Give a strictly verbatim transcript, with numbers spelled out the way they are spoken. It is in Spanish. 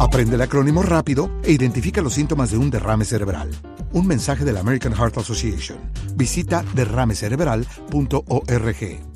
Aprende el acrónimo rápido e identifica los síntomas de un derrame cerebral. Un mensaje de la American Heart Association. Visita derrame cerebral punto org.